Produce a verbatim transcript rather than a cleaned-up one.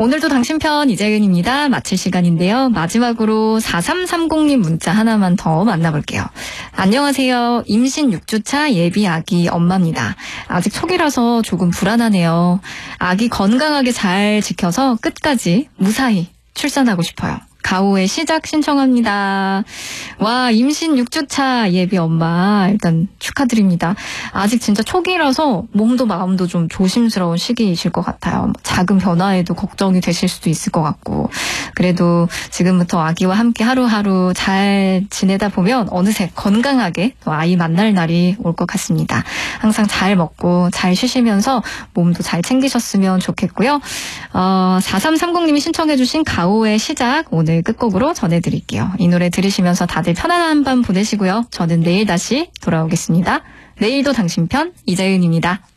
오늘도 당신 편 이재은입니다. 마칠 시간인데요. 마지막으로 사삼삼공님 문자 하나만 더 만나볼게요. 안녕하세요. 임신 육 주차 예비 아기 엄마입니다. 아직 초기라서 조금 불안하네요. 아기 건강하게 잘 지켜서 끝까지 무사히 출산하고 싶어요. 가오의 시작 신청합니다. 와, 임신 육 주차 예비 엄마 일단 축하드립니다. 아직 진짜 초기라서 몸도 마음도 좀 조심스러운 시기이실 것 같아요. 작은 변화에도 걱정이 되실 수도 있을 것 같고, 그래도 지금부터 아기와 함께 하루하루 잘 지내다 보면 어느새 건강하게 또 아이 만날 날이 올 것 같습니다. 항상 잘 먹고 잘 쉬시면서 몸도 잘 챙기셨으면 좋겠고요. 어, 사삼삼공님이 신청해주신 가오의 시작 오늘 끝곡으로 전해드릴게요. 이 노래 들으시면서 다들 편안한 밤 보내시고요. 저는 내일 다시 돌아오겠습니다. 내일도 당신 편 이재은입니다.